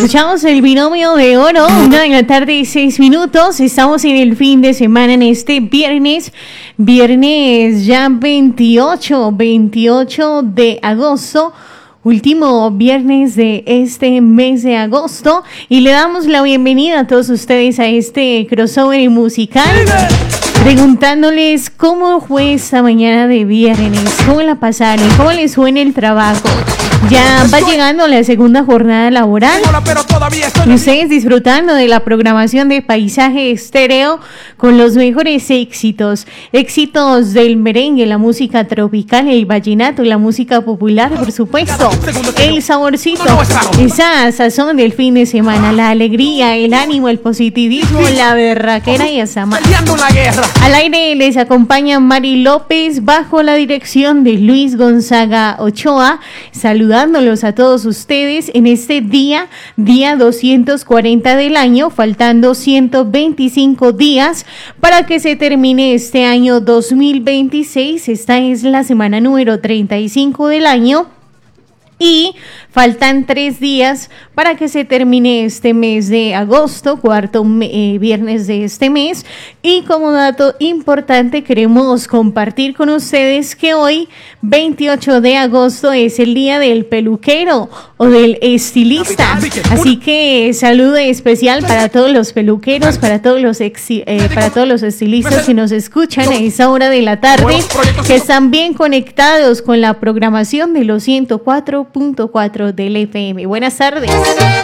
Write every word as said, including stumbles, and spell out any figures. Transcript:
Escuchamos el binomio de oro, una de la tarde y seis minutos. Estamos en el fin de semana, en este viernes, viernes ya veintiocho, veintiocho de agosto. Último viernes de este mes de agosto y le damos la bienvenida a todos ustedes a este crossover musical, preguntándoles cómo fue esta mañana de viernes, cómo la pasaron, cómo les fue en el trabajo. Ya va llegando la segunda jornada laboral y ustedes disfrutando de la programación de Paisaje Estéreo con los mejores éxitos, éxitos del merengue, la música tropical, el vallenato, la música popular, por supuesto, el saborcito, esa sazón del fin de semana, la alegría, el ánimo, el positivismo, la berraquera y esa más. Al aire les acompaña Mari López bajo la dirección de Luis Gonzaga Ochoa, saludándolos a todos ustedes en este día, día doscientos cuarenta del año, faltando ciento veinticinco días para que se termine este año dos mil veintiséis. Esta es la semana número treinta y cinco del año. Y faltan tres días para que se termine este mes de agosto, cuarto eh, viernes de este mes. Y como dato importante, queremos compartir con ustedes que hoy, veintiocho de agosto, es el día del peluquero o del estilista. Así que saludo especial para todos los peluqueros, para todos los, exi- eh, para todos los estilistas que nos escuchan a esa hora de la tarde, que están bien conectados con la programación de los ciento cuatro punto cuatro del F M. Buenas tardes.